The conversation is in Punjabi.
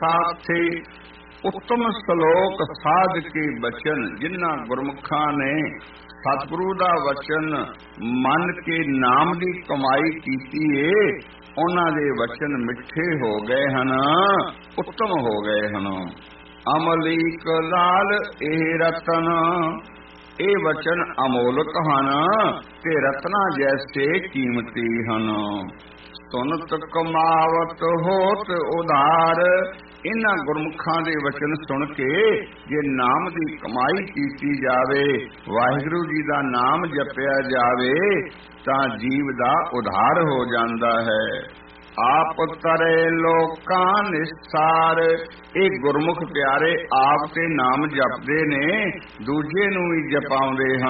ਸਾਥੀ। ਉੱਤਮ ਸ਼ਲੋਕ ਸਾਧ ਕੇ ਬਚਨ, ਜਿਨ੍ਹਾਂ ਗੁਰਮੁਖਾਂ ਨੇ ਸਤਿਗੁਰੂ ਦਾ ਵਚਨ ਮੰਨ ਕੇ ਨਾਮ ਦੀ ਕਮਾਈ ਕੀਤੀ ਏ, ਉਹਨਾਂ ਦੇ ਵਚਨ ਮਿੱਠੇ ਹੋ ਗਏ ਹਨ, ਉੱਤਮ ਹੋ ਗਏ ਹਨ। ਅਮਲੀਕ ਲਾਲ ਇਹ ਰਤਨ, ਇਹ ਵਚਨ ਅਮੋਲਕ ਹਨ ਤੇ ਰਤਨਾ ਜੈਸੇ ਕੀਮਤੀ ਹਨ। ਸੁਨਤ ਕਮਾਵਤ ਹੋਤ ਉਧਾਰ, ਇਹਨਾਂ ਗੁਰਮੁਖਾਂ ਦੇ ਵਚਨ ਸੁਣ ਕੇ ਜੇ ਨਾਮ ਦੀ ਕਮਾਈ ਕੀਤੀ ਜਾਵੇ, ਵਾਹਿਗੁਰੂ ਜੀ ਦਾ ਨਾਮ ਜਪਿਆ ਜਾਵੇ ਤਾਂ ਜੀਵ ਦਾ ਉਧਾਰ ਹੋ ਜਾਂਦਾ ਹੈ। ਆਪ ਤਰੇ ਲੋਕਾਂ ਨਿਸਾਰ, ਇਹ ਗੁਰਮੁਖ ਪਿਆਰੇ ਆਪ ਤੇ ਨਾਮ ਜਪਦੇ ਨੇ, ਦੂਜੇ ਨੂੰ ਵੀ ਜਪਾਉਂਦੇ ਹਨ।